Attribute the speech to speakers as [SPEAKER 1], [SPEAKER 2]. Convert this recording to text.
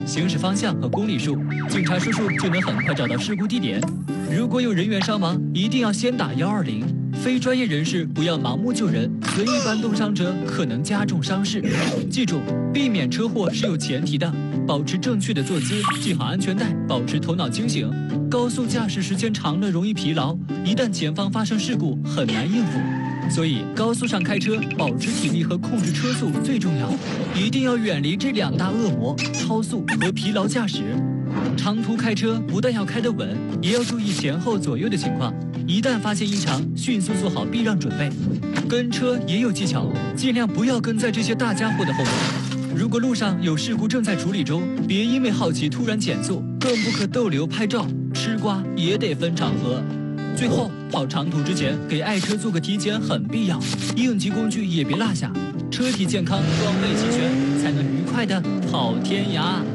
[SPEAKER 1] 行驶方向和公里数，警察叔叔就能很快找到事故地点。如果有人员伤亡，一定要先打120。非专业人士不要盲目救人，随意搬动伤者可能加重伤势。记住，避免车祸是有前提的，保持正确的坐姿，系好安全带，保持头脑清醒。高速驾驶时间长了容易疲劳，一旦前方发生事故很难应付。所以高速上开车，保持体力和控制车速最重要，一定要远离这2大恶魔：超速和疲劳驾驶。长途开车不但要开得稳，也要注意前后左右的情况。一旦发现异常，迅速做好避让准备。跟车也有技巧，尽量不要跟在这些大家伙的后面。如果路上有事故正在处理中，别因为好奇突然减速，更不可逗留拍照。吃瓜也得分场合。最后，跑长途之前给爱车做个体检很必要，应急工具也别落下，车体健康，装备齐全，才能愉快的跑天涯。